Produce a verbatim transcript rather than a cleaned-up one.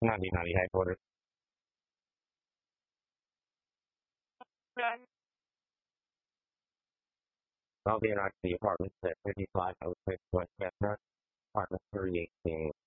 ninety ninety headquarters. I'll be in the apartment at fifty-five Oak Cliff West Chestnut, apartment three eighteen.